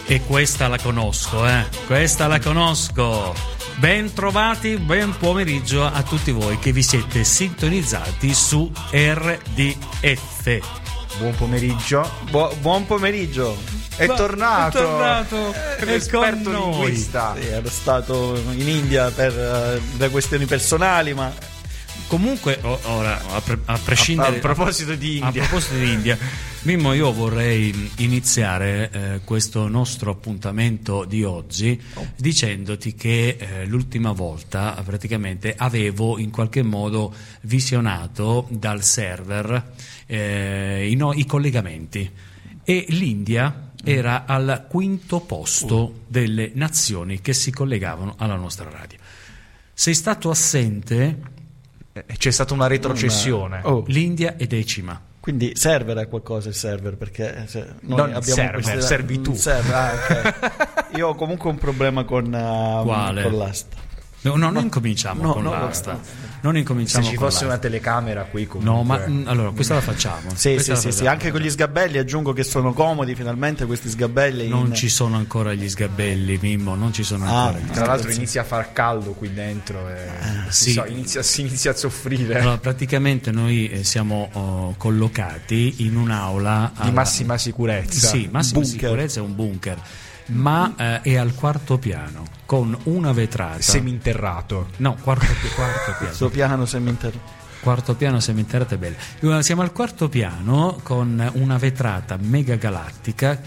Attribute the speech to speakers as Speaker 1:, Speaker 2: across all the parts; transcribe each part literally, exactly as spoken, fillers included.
Speaker 1: E questa la conosco, eh. Questa la conosco. Ben trovati, buon pomeriggio a tutti voi che vi siete sintonizzati su R D F.
Speaker 2: Buon pomeriggio.
Speaker 3: Bu- buon pomeriggio.
Speaker 2: È
Speaker 3: Ma,
Speaker 2: tornato.
Speaker 3: È tornato.
Speaker 2: È
Speaker 3: È
Speaker 2: esperto
Speaker 3: con noi.
Speaker 2: linguista.
Speaker 3: Sì, ero stato in India per uh, le questioni personali, ma
Speaker 1: Comunque, o- ora, a, pre- a prescindere...
Speaker 2: A, a proposito di India.
Speaker 1: A proposito di India, Mimmo, io vorrei iniziare eh, questo nostro appuntamento di oggi oh. dicendoti che eh, l'ultima volta praticamente avevo in qualche modo visionato dal server eh, i, no- i collegamenti e l'India era al quinto posto uh. delle nazioni che si collegavano alla nostra radio. Sei stato assente...
Speaker 2: C'è stata una retrocessione.
Speaker 3: Oh.
Speaker 1: L'India è decima.
Speaker 3: Quindi server è qualcosa il server, perché se noi
Speaker 2: non
Speaker 3: abbiamo
Speaker 2: server,
Speaker 3: queste...
Speaker 2: servi tu.
Speaker 3: Server, ah, okay. Io ho comunque un problema con, uh,
Speaker 1: Quale?
Speaker 3: con l'asta.
Speaker 1: No, no, non incominciamo
Speaker 3: no,
Speaker 1: con
Speaker 3: no,
Speaker 1: l'asta.
Speaker 3: no, no.
Speaker 1: Non incominciamo
Speaker 2: Se ci
Speaker 1: con
Speaker 2: fosse
Speaker 1: l'asta.
Speaker 2: una telecamera qui comunque.
Speaker 1: No, ma mh, allora questa la facciamo.
Speaker 3: Sì,
Speaker 1: Questa
Speaker 3: sì,
Speaker 1: la
Speaker 3: sì, sì,
Speaker 1: facciamo.
Speaker 3: anche con gli sgabelli aggiungo che sono comodi finalmente questi sgabelli.
Speaker 1: Non
Speaker 3: in...
Speaker 1: ci sono ancora gli sgabelli, Mimmo, non ci sono
Speaker 3: Ah,
Speaker 1: ancora. Gli
Speaker 2: Tra l'altro
Speaker 3: Sì.
Speaker 2: inizia a far caldo qui dentro e
Speaker 1: Ah,
Speaker 2: si,
Speaker 1: sì.
Speaker 2: so, inizia, si inizia a soffrire.
Speaker 1: Allora, praticamente noi eh, siamo oh, collocati in un'aula
Speaker 2: Di
Speaker 1: alla-
Speaker 2: massima sicurezza.
Speaker 1: Sì, massima
Speaker 3: Bunker.
Speaker 1: sicurezza, è un bunker, ma eh, è al quarto piano con una vetrata.
Speaker 2: Seminterrato.
Speaker 1: No, quarto, pi- quarto piano.
Speaker 3: Questo piano seminterrato.
Speaker 1: Quarto piano seminterrato è bello. Siamo al quarto piano con una vetrata mega galattica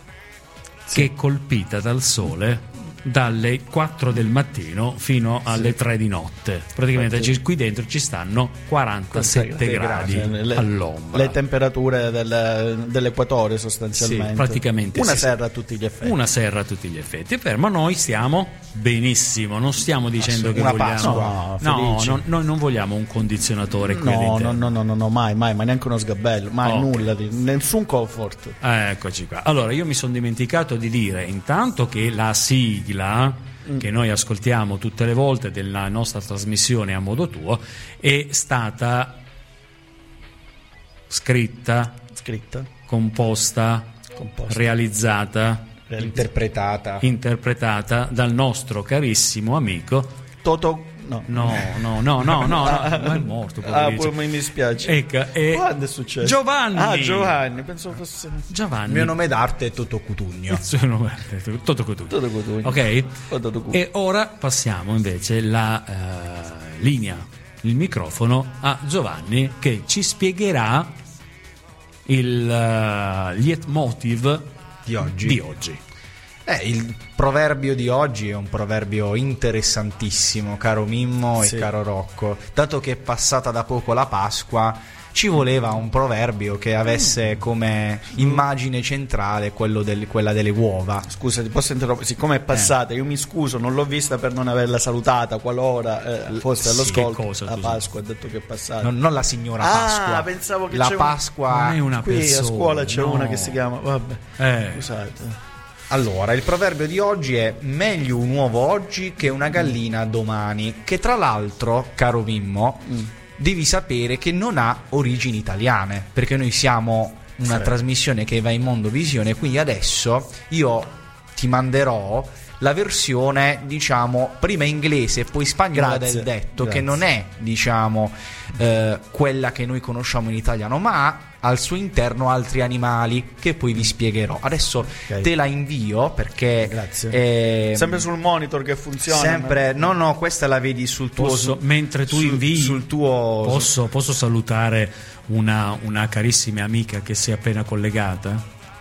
Speaker 1: che è colpita dal sole dalle quattro del mattino fino alle
Speaker 3: Sì.
Speaker 1: tre di notte. Praticamente
Speaker 3: Infatti-
Speaker 1: ci- qui dentro ci stanno quarantasette gradi
Speaker 3: Cioè, le,
Speaker 1: all'ombra.
Speaker 3: le temperature del, dell'equatore sostanzialmente.
Speaker 1: Sì, praticamente
Speaker 3: una
Speaker 1: sì.
Speaker 3: serra a tutti gli effetti.
Speaker 1: Una serra a tutti gli effetti, per, ma noi stiamo benissimo, non stiamo dicendo che
Speaker 2: Una
Speaker 1: vogliamo
Speaker 3: Pasqua.
Speaker 1: no,
Speaker 3: No, felici.
Speaker 1: no, noi non vogliamo un condizionatore qui
Speaker 3: No, no,
Speaker 1: all'interno.
Speaker 3: no, no, no, no, mai, mai, ma neanche uno sgabello, mai
Speaker 1: Ok.
Speaker 3: nulla, di, nessun comfort.
Speaker 1: Eccoci qua. Allora, io mi sono dimenticato di dire intanto che la sigla che noi ascoltiamo tutte le volte della nostra trasmissione A Modo Tuo è stata scritta,
Speaker 3: Scritta,
Speaker 1: composta,
Speaker 3: composta,
Speaker 1: realizzata,
Speaker 2: Interpretata.
Speaker 1: interpretata dal nostro carissimo amico
Speaker 3: Toto, no.
Speaker 1: no, no, no, no, no, no, no, è morto.
Speaker 3: Ah,
Speaker 1: poverino.
Speaker 3: poi mi dispiace.
Speaker 1: Ecco, e
Speaker 3: Quando è successo?
Speaker 1: Giovanni.
Speaker 3: Ah, Giovanni, pensavo fosse
Speaker 1: Giovanni.
Speaker 2: Il mio nome d'arte è Toto Cutugno.
Speaker 1: Il suo nome è Toto Cutugno.
Speaker 3: Toto Cutugno.
Speaker 1: Ok?
Speaker 3: O Toto Cutugno.
Speaker 1: E ora passiamo invece la eh, linea, il microfono a Giovanni che ci spiegherà il uh, leitmotiv
Speaker 2: Di oggi.
Speaker 1: di oggi.
Speaker 2: Eh, il proverbio di oggi è un proverbio interessantissimo, caro Mimmo
Speaker 3: Sì.
Speaker 2: e caro Rocco. Dato che è passata da poco la Pasqua, ci voleva un proverbio che avesse come immagine centrale quello del, quella delle uova.
Speaker 3: Scusa, ti posso interrompere? Siccome è passata, io mi scuso, non l'ho vista per non averla salutata qualora eh, fosse
Speaker 1: Sì,
Speaker 3: all'ascolto.
Speaker 1: che cosa,
Speaker 3: La
Speaker 1: scusa?
Speaker 3: Pasqua ha detto che è passata.
Speaker 2: Non, non la signora
Speaker 3: Ah,
Speaker 2: Pasqua.
Speaker 3: pensavo che
Speaker 2: la
Speaker 3: c'è un-
Speaker 2: Pasqua.
Speaker 1: Non è una
Speaker 3: Qui
Speaker 1: persona,
Speaker 3: a scuola c'è
Speaker 1: no.
Speaker 3: una che si chiama, vabbè,
Speaker 1: Eh,
Speaker 3: scusate.
Speaker 2: Allora, il proverbio di oggi è: meglio un uovo oggi che una gallina domani. Che tra l'altro, caro Mimmo,
Speaker 3: Mm.
Speaker 2: devi sapere che non ha origini italiane, perché noi siamo una
Speaker 3: Sì.
Speaker 2: trasmissione che va in Mondovisione, quindi adesso io ti manderò la versione, diciamo, prima inglese e poi spagnola
Speaker 3: Grazie,
Speaker 2: del detto,
Speaker 3: grazie.
Speaker 2: che non è, diciamo, eh, quella che noi conosciamo in italiano, ma ha al suo interno altri animali che poi vi spiegherò. Adesso
Speaker 3: Ok.
Speaker 2: te la invio perché
Speaker 3: Grazie.
Speaker 2: eh,
Speaker 3: Sempre sul monitor che funziona.
Speaker 2: sempre no no questa la vedi sul tuo
Speaker 1: posso, mentre tu
Speaker 2: sul,
Speaker 1: invii
Speaker 2: sul tuo
Speaker 1: posso, posso salutare una, una carissima amica che si è appena collegata?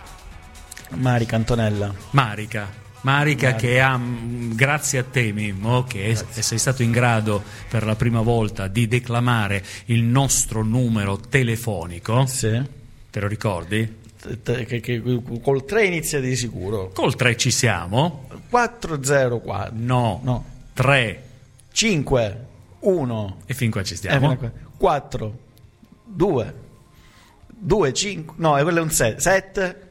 Speaker 3: Mari Cantonella.
Speaker 1: Marica. Marica,
Speaker 3: Marica.
Speaker 1: che ha, mh, grazie a te Mimmo, che è- sei stato in grado per la prima volta di declamare il nostro numero telefonico,
Speaker 3: Sì.
Speaker 1: te lo ricordi?
Speaker 3: T- t- Che, che, col tre inizia di sicuro.
Speaker 1: Col tre ci siamo?
Speaker 3: quattro zero quattro.
Speaker 1: No,
Speaker 3: No.
Speaker 1: tre,
Speaker 3: cinque uno.
Speaker 1: e fin qua ci stiamo.
Speaker 3: quattro due due cinque. No, quello è un sette. sette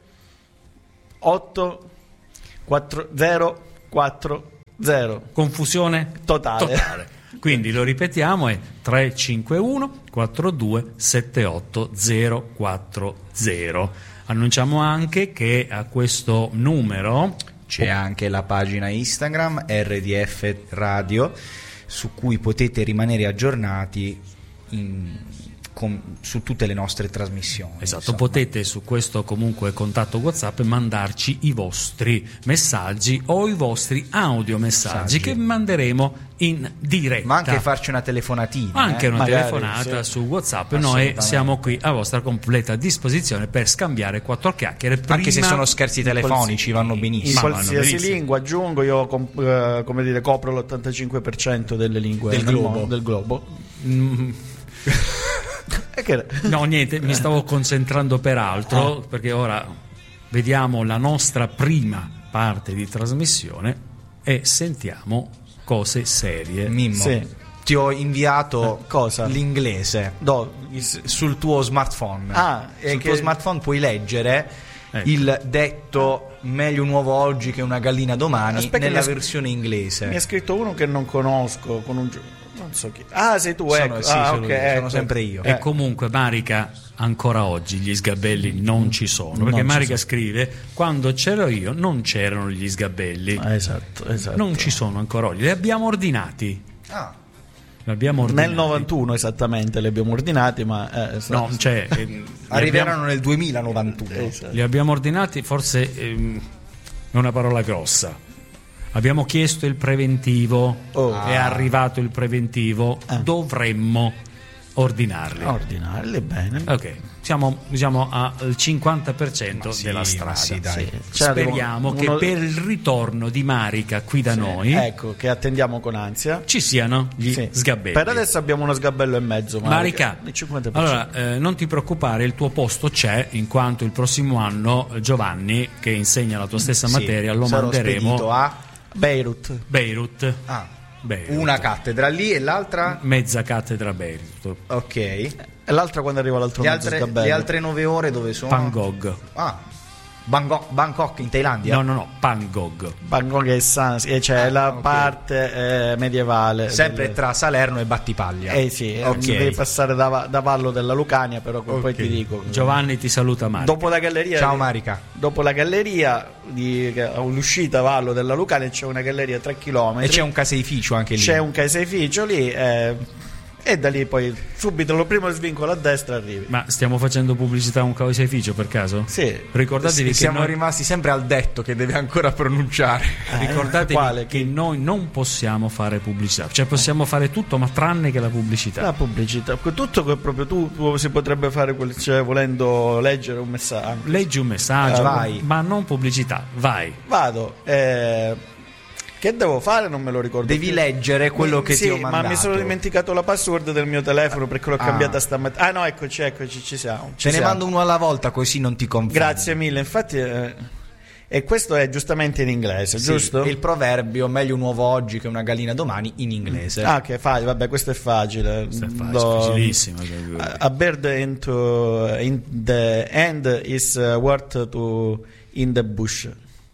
Speaker 3: otto quattro zero quattro zero.
Speaker 1: Confusione
Speaker 3: Totale.
Speaker 1: totale. Quindi lo ripetiamo, è tre cinque uno quattro due sette otto zero quattro zero. Annunciamo anche che a questo numero
Speaker 2: c'è anche la pagina Instagram R D F Radio, su cui potete rimanere aggiornati in, con, su tutte le nostre trasmissioni.
Speaker 1: Esatto,
Speaker 2: insomma.
Speaker 1: Potete su questo comunque contatto WhatsApp mandarci i vostri messaggi o i vostri audiomessaggi
Speaker 2: Messaggi.
Speaker 1: che manderemo in diretta.
Speaker 2: Ma anche farci una telefonatina.
Speaker 1: Anche
Speaker 2: eh?
Speaker 1: una
Speaker 3: Magari,
Speaker 1: telefonata
Speaker 3: sì.
Speaker 1: su WhatsApp.
Speaker 2: Assolutamente.
Speaker 1: Noi siamo qui a vostra completa disposizione per scambiare quattro chiacchiere.
Speaker 2: Anche se
Speaker 1: prima-
Speaker 2: sono scherzi telefonici, vanno
Speaker 3: In
Speaker 2: benissimo.
Speaker 1: Ma vanno
Speaker 3: qualsiasi
Speaker 1: benissimo.
Speaker 3: lingua, aggiungo, io com- eh, come dire, copro l'ottantacinque per cento delle lingue
Speaker 2: Del
Speaker 3: nel
Speaker 2: globo.
Speaker 3: mondo- del globo.
Speaker 1: Mm,
Speaker 3: E che-
Speaker 1: no, niente, mi stavo concentrando per altro, perché ora vediamo la nostra prima parte di trasmissione e sentiamo cose serie.
Speaker 2: Mimmo,
Speaker 3: Sì.
Speaker 2: ti ho inviato
Speaker 3: Eh, cosa?
Speaker 2: l'inglese
Speaker 3: Do- is-
Speaker 2: sul tuo smartphone.
Speaker 3: Ah, e
Speaker 2: sul
Speaker 3: che-
Speaker 2: tuo smartphone puoi leggere
Speaker 1: Ecco.
Speaker 2: il detto meglio un uovo oggi che una gallina domani
Speaker 3: Aspetta che
Speaker 2: nella
Speaker 3: mi ha-
Speaker 2: versione inglese.
Speaker 3: Mi ha scritto uno che non conosco con un gio- non so chi. Ah, sei tu,
Speaker 2: Sono-
Speaker 3: ecco.
Speaker 2: sì,
Speaker 3: ah,
Speaker 2: sono
Speaker 3: ok,
Speaker 2: io, sono
Speaker 3: ecco.
Speaker 2: sempre io.
Speaker 1: E
Speaker 3: Eh,
Speaker 1: comunque Marica ancora oggi gli sgabelli non ci sono, perché
Speaker 3: Non ci
Speaker 1: Marica scrive: quando c'ero io non c'erano gli sgabelli,
Speaker 3: ah, esatto, esatto.
Speaker 1: non ci sono ancora oggi, li abbiamo ordinati.
Speaker 2: Ah,
Speaker 1: Li abbiamo ordinati.
Speaker 3: Nel novantuno esattamente li abbiamo ordinati, ma eh,
Speaker 1: No,
Speaker 3: sa-
Speaker 1: cioè, eh, li
Speaker 2: arriveranno
Speaker 1: abbiamo-
Speaker 2: nel duemilanovantuno.
Speaker 3: esatto.
Speaker 1: li abbiamo ordinati, forse ehm, è una parola grossa. Abbiamo chiesto il preventivo,
Speaker 3: Oh.
Speaker 1: è
Speaker 2: Ah.
Speaker 1: arrivato il preventivo,
Speaker 3: Ah.
Speaker 1: dovremmo ordinarli.
Speaker 3: Ordinarli bene.
Speaker 1: Ok, siamo diciamo al cinquanta per cento
Speaker 2: Ma sì,
Speaker 1: della
Speaker 2: ma
Speaker 1: strada.
Speaker 2: sì, dai.
Speaker 3: Cioè,
Speaker 1: Speriamo
Speaker 3: uno-
Speaker 1: che per il ritorno di Marica qui da noi
Speaker 3: Ecco, che attendiamo con ansia.
Speaker 1: ci siano gli
Speaker 3: Sì.
Speaker 1: sgabelli.
Speaker 3: Per adesso abbiamo uno sgabello e mezzo.
Speaker 1: Marica,
Speaker 3: il cinquanta per cento.
Speaker 1: allora eh, non ti preoccupare, il tuo posto c'è, in quanto il prossimo anno eh, Giovanni, che insegna la tua stessa
Speaker 2: Sì,
Speaker 1: materia, lo
Speaker 2: sarò
Speaker 1: manderemo
Speaker 2: spedito
Speaker 1: a
Speaker 2: a
Speaker 3: Beirut.
Speaker 1: Beirut.
Speaker 2: ah,
Speaker 1: Beirut.
Speaker 2: una cattedra lì e l'altra.
Speaker 1: Mezza cattedra Beirut.
Speaker 2: Ok.
Speaker 3: E l'altra quando arriva l'altro
Speaker 2: Le
Speaker 3: mezzo
Speaker 2: altre,
Speaker 3: sgabello.
Speaker 2: le altre nove ore dove sono?
Speaker 1: Pangog.
Speaker 2: Ah, Bangkok, Bangkok in Thailandia?
Speaker 1: No, no, no, Pangog.
Speaker 3: Bangkok e Sans, e c'è
Speaker 2: Ah,
Speaker 3: la
Speaker 2: ok.
Speaker 3: parte eh, medievale.
Speaker 2: Sempre
Speaker 3: del-
Speaker 2: tra Salerno e Battipaglia.
Speaker 3: Eh sì, eh,
Speaker 2: ok.
Speaker 3: devi passare da, da Vallo della Lucania, però poi
Speaker 2: Ok.
Speaker 3: ti dico.
Speaker 1: Giovanni ti saluta Marica.
Speaker 3: Dopo la galleria
Speaker 2: Ciao Marica.
Speaker 3: Dopo la galleria di che- l'uscita a Vallo della Lucania c'è una galleria tre chilometri.
Speaker 2: E c'è un caseificio anche lì.
Speaker 3: C'è un caseificio lì eh, e da lì poi subito lo primo svincolo a destra arrivi.
Speaker 1: Ma stiamo facendo pubblicità a un caseificio per caso?
Speaker 3: Sì.
Speaker 1: Ricordatevi che
Speaker 2: Siamo
Speaker 1: noi,
Speaker 2: rimasti sempre al detto che deve ancora pronunciare.
Speaker 3: Eh,
Speaker 1: ricordatevi
Speaker 3: quale?
Speaker 1: che
Speaker 3: Chi?
Speaker 1: noi non possiamo fare pubblicità, cioè possiamo fare tutto ma tranne che la pubblicità.
Speaker 3: La pubblicità, tutto che proprio tu, tu si potrebbe fare quel- cioè, volendo leggere un messaggio.
Speaker 1: Leggi un messaggio,
Speaker 2: Eh, vai.
Speaker 1: ma non pubblicità, vai.
Speaker 3: Vado, eh, che devo fare? Non me lo ricordo.
Speaker 2: Devi
Speaker 3: più.
Speaker 2: leggere quello
Speaker 3: Mi-
Speaker 2: che
Speaker 3: sì,
Speaker 2: ti ho mandato.
Speaker 3: ma mi sono dimenticato la password del mio telefono perché l'ho
Speaker 2: Ah.
Speaker 3: cambiata stamattina. Ah no, eccoci, eccoci, ci siamo. ci
Speaker 2: Te ne
Speaker 3: siamo.
Speaker 2: mando uno alla volta così non ti confondi.
Speaker 3: Grazie mille, infatti eh, e questo è giustamente in inglese,
Speaker 2: Sì,
Speaker 3: giusto?
Speaker 2: e il proverbio meglio un uovo oggi che una gallina domani in inglese.
Speaker 3: Ah, che facile, vabbè, questo è facile.
Speaker 1: Questo è facile,
Speaker 3: Lo-
Speaker 1: facilissimo.
Speaker 3: A a bird into in the end is uh, worth to in the bush.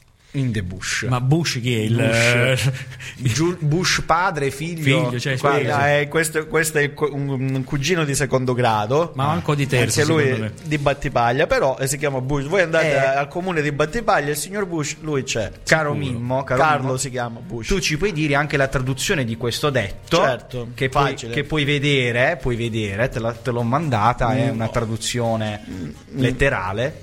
Speaker 2: In the bush.
Speaker 1: Ma Bush chi è il
Speaker 2: Bush. Giu- Bush padre, figlio.
Speaker 1: Figlio, cioè,
Speaker 2: Qua-
Speaker 1: figlio.
Speaker 3: Ah, eh, questo, questo è il cu- un, un cugino di secondo grado.
Speaker 1: Ma manco di terzo,
Speaker 3: Anche lui
Speaker 1: secondo
Speaker 3: è
Speaker 1: me.
Speaker 3: di Battipaglia, però eh, si chiama Bush. Voi andate
Speaker 2: Eh.
Speaker 3: a- al comune di Battipaglia, il signor Bush, lui c'è.
Speaker 2: Caro
Speaker 1: Sicuro.
Speaker 2: Mimmo, caro
Speaker 3: Carlo
Speaker 2: Mimmo,
Speaker 3: si chiama Bush.
Speaker 2: tu ci puoi dire anche la traduzione di questo detto,
Speaker 3: Certo,
Speaker 2: che, puoi,
Speaker 3: facile.
Speaker 2: che puoi vedere, puoi vedere, te, la- te l'ho mandata, è
Speaker 3: Mm,
Speaker 2: una
Speaker 3: no.
Speaker 2: traduzione letterale.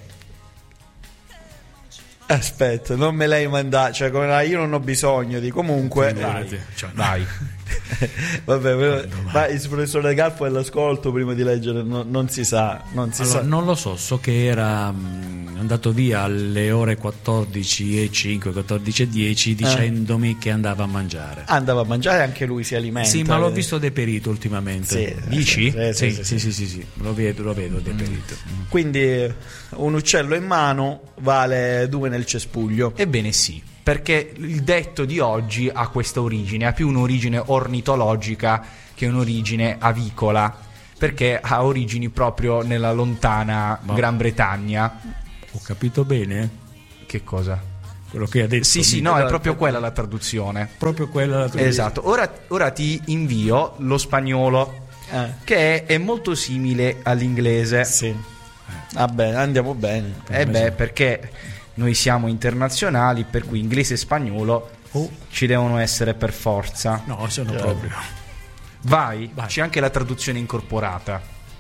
Speaker 3: Aspetta, non me l'hai mandato, cioè come la- io non ho bisogno di comunque.
Speaker 1: Figurati. Cioè, no.
Speaker 2: Vai.
Speaker 3: Vabbè, però- ma il professore Galfo è all'ascolto prima di leggere, no- non si sa, non si
Speaker 1: Allora,
Speaker 3: sa.
Speaker 1: non lo so, so che era mh, andato via alle ore quattordici e cinque, quattordici e dieci dicendomi che andava a mangiare.
Speaker 3: Andava a mangiare, anche lui si alimenta.
Speaker 1: Sì, ma l'ho
Speaker 3: eh.
Speaker 1: visto deperito ultimamente.
Speaker 3: Sì,
Speaker 1: Dici?
Speaker 3: sì, sì,
Speaker 1: Sì,
Speaker 3: sì,
Speaker 1: sì, sì, sì, sì. Lo vedo, lo vedo deperito.
Speaker 3: Quindi un uccello in mano vale due nel cespuglio.
Speaker 2: Ebbene sì, perché il detto di oggi ha questa origine, ha più un'origine ornitologica che un'origine avicola, perché ha origini proprio nella lontana
Speaker 1: Ma-
Speaker 2: Gran Bretagna.
Speaker 1: Ho capito bene
Speaker 2: Che cosa?
Speaker 1: quello che ha detto?
Speaker 2: Sì, sì,
Speaker 1: Mi-
Speaker 2: no, è proprio quella la traduzione.
Speaker 1: proprio quella la tua
Speaker 2: Esatto, ora, ora ti invio lo spagnolo,
Speaker 3: Eh,
Speaker 2: che è, è molto simile all'inglese.
Speaker 3: sì. Vabbè, andiamo bene.
Speaker 2: Eh beh, perché noi siamo internazionali, per cui inglese e spagnolo
Speaker 1: Oh.
Speaker 2: ci devono essere per forza.
Speaker 1: No, sono
Speaker 3: Certo.
Speaker 1: proprio.
Speaker 2: Vai,
Speaker 1: Vai.
Speaker 2: c'è anche la traduzione incorporata.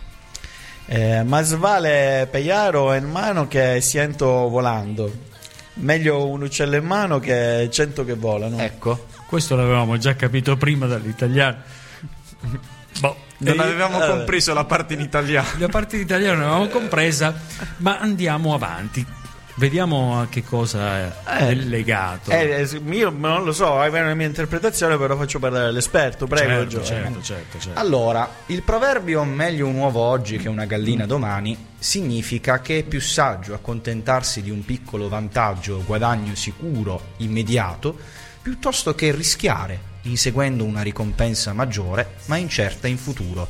Speaker 3: Eh, más vale pellaro in mano che ciento volando. Meglio un uccello in mano che cento che volano.
Speaker 2: Ecco,
Speaker 1: Questo l'avevamo già capito prima dall'italiano. Boh.
Speaker 2: non
Speaker 1: E-
Speaker 2: avevamo
Speaker 3: eh,
Speaker 2: compreso la parte in italiano.
Speaker 1: La parte in italiano l'avevamo compresa, ma andiamo avanti. Vediamo a che cosa è
Speaker 3: Eh.
Speaker 1: legato.
Speaker 3: Eh, eh, io non lo so, è una mia interpretazione, però faccio parlare l'esperto. Prego,
Speaker 1: certo,
Speaker 3: Gio.
Speaker 1: certo, certo, certo.
Speaker 2: Allora, il proverbio meglio un uovo oggi che una gallina domani significa che è più saggio accontentarsi di un piccolo vantaggio o guadagno sicuro, immediato, piuttosto che rischiare inseguendo una ricompensa maggiore ma incerta in futuro.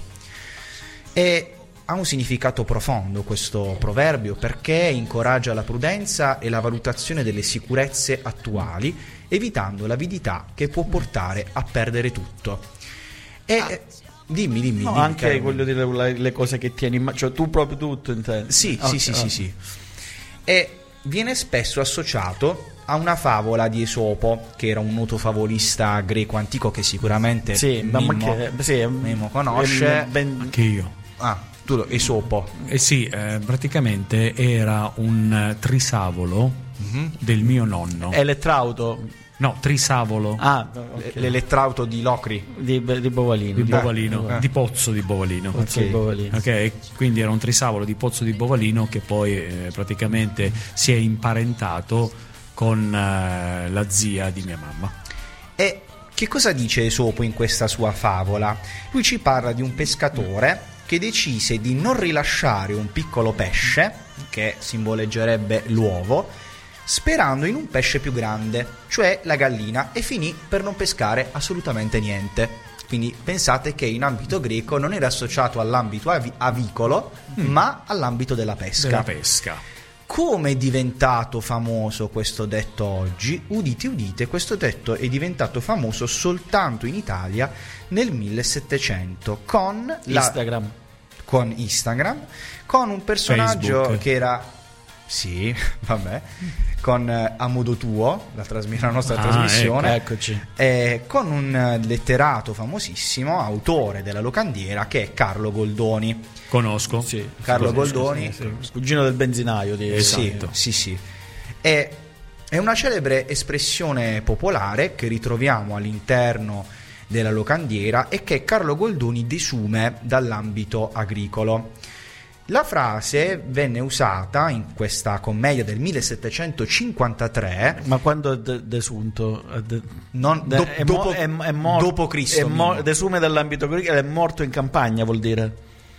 Speaker 2: E ha un significato profondo questo proverbio perché incoraggia la prudenza e la valutazione delle sicurezze attuali, evitando l'avidità che può portare a perdere tutto. E
Speaker 3: Ah.
Speaker 2: dimmi, dimmi,
Speaker 3: No,
Speaker 2: dimmi,
Speaker 3: anche
Speaker 2: Carmine.
Speaker 3: voglio dire le, le cose che tieni in mano, cioè tu proprio tutto intendi.
Speaker 2: Sì,
Speaker 3: Ok,
Speaker 2: sì, sì,
Speaker 3: ok.
Speaker 2: sì, sì. E viene spesso associato a una favola di Esopo, che era un noto favolista greco antico che sicuramente
Speaker 3: Sì, ma
Speaker 2: Mimmo,
Speaker 3: che, sì,
Speaker 2: Mimmo conosce.
Speaker 3: eh, ben-
Speaker 1: Anche io.
Speaker 2: Ah, tu lo Esopo.
Speaker 1: Eh sì, eh, praticamente era un eh, trisavolo
Speaker 2: Mhm.
Speaker 1: del mio nonno.
Speaker 3: Elettrauto.
Speaker 1: No, trisavolo
Speaker 3: Ah, ok.
Speaker 2: L'elettrauto di Locri.
Speaker 3: di, di Bovalino.
Speaker 1: di
Speaker 3: Dai.
Speaker 1: Bovalino,
Speaker 2: eh.
Speaker 1: di Pozzo di Bovalino.
Speaker 3: Pozzo di
Speaker 2: Ok.
Speaker 3: Bovalino.
Speaker 1: Ok, quindi era un trisavolo di Pozzo di Bovalino che poi eh, praticamente si è imparentato con eh, la zia di mia mamma.
Speaker 2: E che cosa dice Esopo in questa sua favola? Lui ci parla di un pescatore che decise di non rilasciare un piccolo pesce, che simboleggerebbe l'uovo, sperando in un pesce più grande, cioè la gallina, e finì per non pescare assolutamente niente. Quindi pensate che in ambito greco non era associato all'ambito avi- avicolo, ma all'ambito della pesca.
Speaker 1: Della pesca.
Speaker 2: Come è diventato famoso questo detto oggi? Udite, udite, questo detto è diventato famoso soltanto in Italia nel millesettecento con la-
Speaker 3: Instagram.
Speaker 2: con Instagram, con un personaggio
Speaker 1: Facebook.
Speaker 2: che era sì, vabbè, con eh, A Modo Tuo, la, trasmi- la nostra
Speaker 1: Ah,
Speaker 2: trasmissione,
Speaker 3: Eccoci.
Speaker 2: eh, con un eh, letterato famosissimo, autore della locandiera, che è Carlo Goldoni.
Speaker 1: Conosco.
Speaker 3: Sì,
Speaker 2: Carlo
Speaker 3: sì,
Speaker 2: Goldoni.
Speaker 3: sì, sì, sì. Cugino del benzinaio di
Speaker 1: Esatto.
Speaker 2: Sì, sì, sì. È, è una celebre espressione popolare che ritroviamo all'interno della locandiera e che Carlo Goldoni desume dall'ambito agricolo. La frase venne usata in questa commedia del millesettecentocinquantatré,
Speaker 3: Ma quando è de- desunto? È de-
Speaker 2: non,
Speaker 3: de-
Speaker 2: do-
Speaker 3: è, mo-
Speaker 2: dopo,
Speaker 3: è- è mor-
Speaker 2: dopo Cristo.
Speaker 3: è mo-
Speaker 2: Mimmo.
Speaker 3: desume dall'ambito greco, è morto in campagna, vuol dire.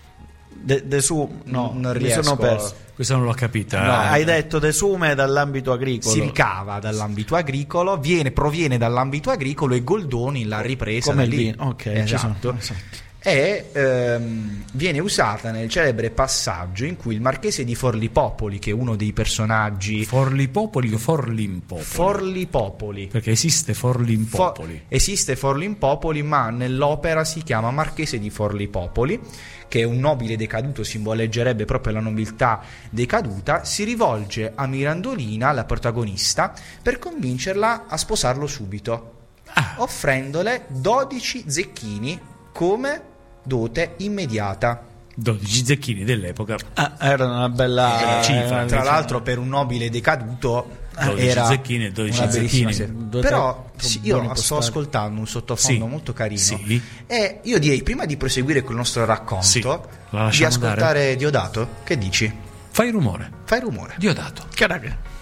Speaker 3: De- desu- no,
Speaker 2: Non
Speaker 3: mi
Speaker 2: riesco.
Speaker 3: sono perso.
Speaker 1: Questa non l'ho capita.
Speaker 3: No,
Speaker 1: eh.
Speaker 3: hai detto desume dall'ambito agricolo.
Speaker 2: Si ricava dall'ambito agricolo, viene, proviene dall'ambito agricolo e Goldoni l'ha ripresa
Speaker 3: Come
Speaker 2: da
Speaker 3: il
Speaker 2: lì.
Speaker 3: vino. Ok, ci sono.
Speaker 2: esatto.
Speaker 3: Esatto.
Speaker 2: E ehm, viene usata nel celebre passaggio in cui il marchese di Forlipopoli, che è uno dei personaggi
Speaker 1: Forlipopoli o Forlimpopoli?
Speaker 2: Forlipopoli,
Speaker 1: Perché esiste Forlimpopoli.
Speaker 2: Fo- esiste Forlimpopoli, ma nell'opera si chiama Marchese di Forlipopoli, che è un nobile decaduto, simboleggerebbe proprio la nobiltà decaduta. Si rivolge a Mirandolina, la protagonista, per convincerla a sposarlo subito,
Speaker 1: Ah.
Speaker 2: offrendole dodici zecchini come dote immediata.
Speaker 1: dodici zecchini dell'epoca.
Speaker 3: Ah, era una bella
Speaker 1: Eh, cifra,
Speaker 3: era-
Speaker 2: Tra
Speaker 1: diciamo.
Speaker 2: l'altro, per un nobile decaduto
Speaker 1: dodici
Speaker 2: era
Speaker 1: zecchini e dodici
Speaker 2: una bellissima
Speaker 1: zecchini.
Speaker 2: serie.
Speaker 3: Due
Speaker 2: Però
Speaker 3: te-
Speaker 2: sì,
Speaker 3: buoni
Speaker 2: io sto
Speaker 3: postali.
Speaker 2: ascoltando un sottofondo
Speaker 1: Sì.
Speaker 2: molto carino,
Speaker 1: Sì.
Speaker 2: e io direi, prima di proseguire con il nostro racconto,
Speaker 1: Sì. La
Speaker 2: di
Speaker 1: lasciamo
Speaker 2: ascoltare Diodato. Che dici?
Speaker 1: Fai rumore.
Speaker 2: Fai rumore.
Speaker 1: Diodato.
Speaker 3: Caraca.